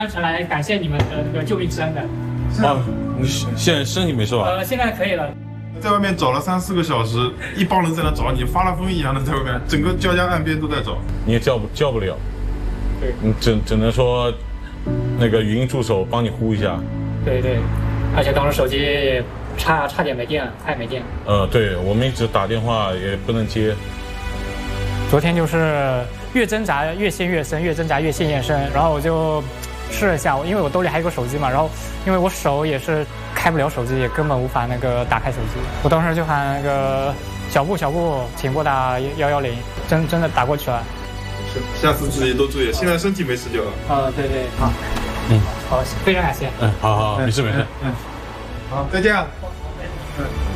前来感谢你们的那个救命之恩的。 哦，你现在身体没事吧？ 现在可以了。 在外面找了3、4个小时，一帮人在那找你，发了疯一样的在外面，整个椒江岸边都在找。 你也叫不了。 对， 你只能说那个语音助手帮你呼一下。 对对，而且当时手机也差点没电了，快没电。 对，我们一直打电话也不能接。 昨天就是越挣扎越陷越深，越挣扎越陷越深。然后我就试了一下，因为我兜里还有个手机嘛，然后因为我手也是开不了手机，也根本无法那个打开手机。我当时就喊那个小布，请拨打110，真的打过去了。 下次自己多注意，现在身体没事就好。 对，好，好，非常感谢。 好，没事。 好，再见。